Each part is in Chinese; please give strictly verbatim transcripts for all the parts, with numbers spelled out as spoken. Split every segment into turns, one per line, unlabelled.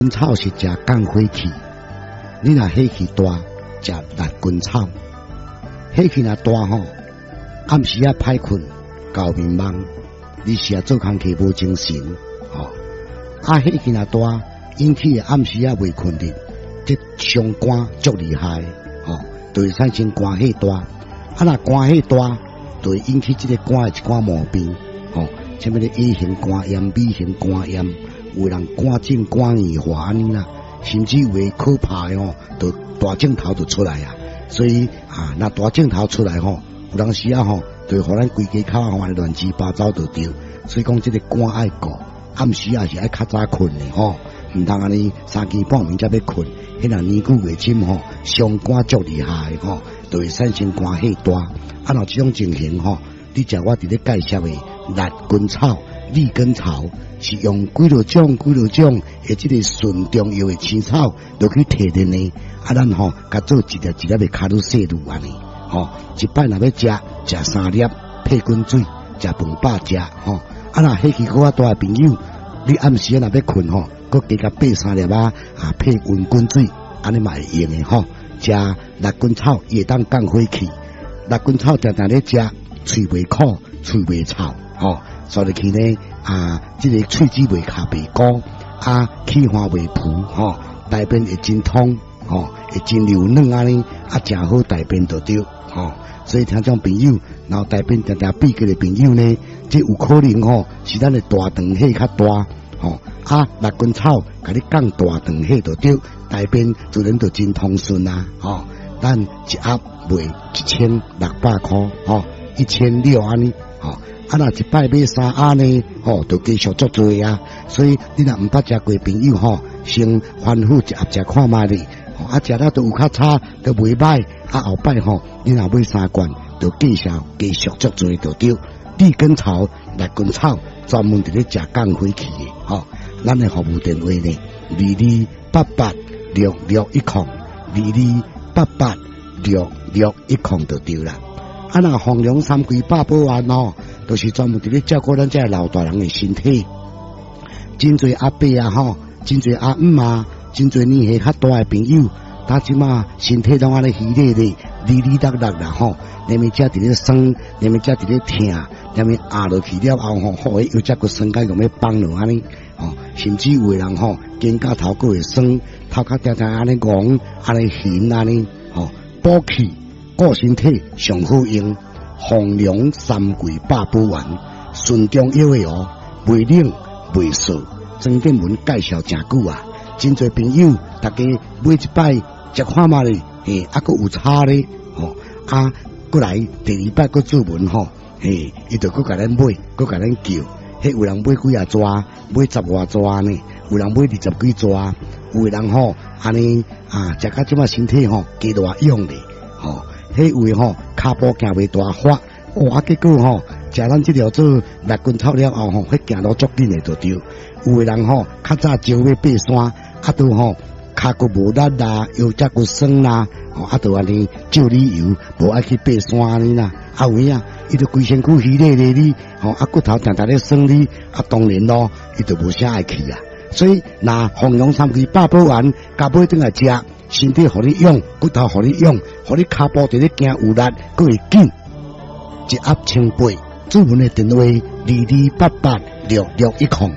根草是食降火气，你若火气大，食六根草。火气若大吼，暗时啊歹困，搞迷茫，你是啊做工课无精神，吼、哦。啊，火气若大，引起暗时啊未困的，这伤肝足厉害，吼、哦，就会产生肝火大。啊，若肝火大，就会引起这个肝的一寡毛病，吼、哦，像咩咧 A 型肝炎、B 型肝炎。有人肝症、肝硬化安尼啦，甚至有诶可怕诶吼，就大镜头就出来啊。所以啊，那大镜头出来吼，有当时啊吼，就互咱规家口啊乱七八糟就对。所以讲，这个肝爱顾，暗时啊是爱较早困诶吼，毋通安尼三更半暝才要困，迄人年久月深吼，伤肝足厉害吼，就会产生肝火大。啊，若即种情形吼，你食我伫咧介绍诶辣根草、利根草。是用几落种、几落种，诶，即个纯中药诶青草，落去提炼呢。啊，咱吼，甲做一粒一粒诶卡路西路安尼，吼，一摆若要食，食三粒配滚水，食饭饱食，吼。啊，若火气较啊大诶朋友，你暗时啊若要困吼，佮加甲配三粒啊，啊配温滚水，安尼嘛会用诶吼。食六根草也当降火气，六根草常常咧食，喙袂苦，喙袂臭，吼。所以去呢啊，这个喙齿袂卡袂高，啊，气化袂浮，吼、哦，大便会真通，吼、哦，会真流软安尼，啊，正好大便就对，吼、哦。所以听众朋友，然后大便常常闭结的朋友呢，这有可能吼、哦、是咱的大肠气较大，吼、哦，啊，六根草甲你降大肠气就对，大便自然就真通顺啊，吼、哦。咱一盒卖一千六百块，吼、哦，一千六安尼，吼、哦。啊，若一摆买三盒呢，吼，就继续足多啊。所以你若毋捌食过朋友吼，先反复一盒食看卖哩。啊，食了都有较差，都袂歹。啊，后摆吼，你若买三罐，就继续继续足多就对。利根草、六根草专门伫咧食降火气的，吼。咱的服务电话呢，二二八八六六一空，二二八八六六一空就对啦。啊，若弘扬三规八宝丸吼。都是专门伫咧照顾咱这老大人的身体，真侪阿伯啊吼，真侪阿姆啊，真侪年纪较大的朋友，他即马身体拢安尼虚咧咧，哩哩达达啦吼，连咪只伫咧酸，连咪只伫咧疼，连咪压落去了后吼，好又只个酸解用要放落安尼，吼，甚至有个人吼，肩胛头个会酸，头壳定定安尼戆，安尼悬安尼，吼，补气顾身体上好用。弘扬三桂八宝丸，纯中药的哦，袂冷袂涩。曾建文介绍真久啊，真侪朋友大家买一摆食看嘛咧，嘿，啊，佫有差咧，吼、哦，啊，佫来第二摆佫做文吼，嘿，伊就佫甲咱买，佫甲咱叫，迄有人买几啊抓，买十外抓呢，有人买二十几抓，有个人吼，安尼啊，食到即马身体吼，加大用咧，吼、哦。迄位吼，骹步行袂大发，哇！結果吼，食咱即條做六根草了後吼，迄行路足緊誒就對。有個人吼，較早招要爬山，啊都吼，骹骨無力啦，又只骨酸啦，吼啊都安尼照理由，無愛去爬山安尼啦。啊有影，伊就規身軀虛咧咧哩，吼啊骨頭定定咧酸哩，啊當然咯，伊就無啥愛去啊。所以若弘揚三季八寶丸，加買轉來食。身體互你用，骨頭互你用，互你骹步伫咧行有力，佫會緊。一盒千八，主文的電話二二八八六六一空。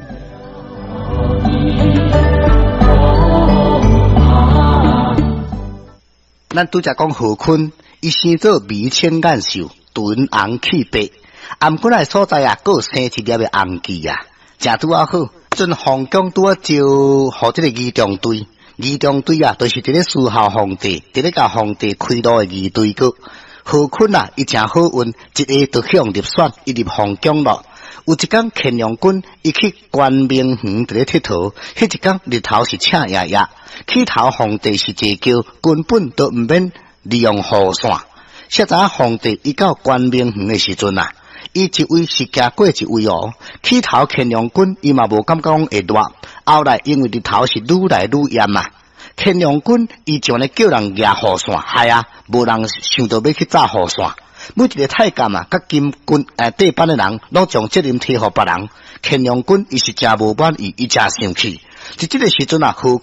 咱拄則講何坤，伊生做眉清眼秀，敦紅氣白，頷骨內所在啊，佫有生一粒嘅紅記啊，誠拄啊好。陣皇宮拄啊招，互即個儀仗隊。儀仗隊啊，就是佇咧侍候皇帝，佇咧甲皇帝開路嘅儀隊個。何坤啊，伊誠好運，一下就向入選，伊入皇宮咯。有一天，乾隆君伊去關明園佇咧佚佗，迄一天日頭是赤夜夜，起頭皇帝是坐轎，根本都毋免利用雨傘。實在皇帝伊到關明園嘅時陣啊，伊一位是行過一位哦。起頭乾隆君伊嘛無感覺講會熱。後來因為日頭是愈來愈炎啊，乾隆君伊就咧叫人舉雨傘，係啊，無人想到要去炸雨傘。每一個太監啊，甲金軍誒底班的人，攏將責任推互別人。乾隆君伊是真無滿意，伊真生氣， 伫即个时阵啊，好